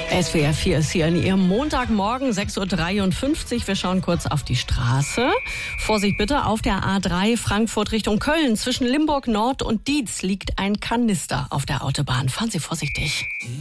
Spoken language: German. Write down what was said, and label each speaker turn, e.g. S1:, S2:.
S1: SWR 4 ist hier in Ihrem Montagmorgen 6.53 Uhr. Wir schauen kurz auf die Straße. Vorsicht bitte, auf der A3 Frankfurt Richtung Köln. Zwischen Limburg Nord und Dietz liegt ein Kanister auf der Autobahn. Fahren Sie vorsichtig.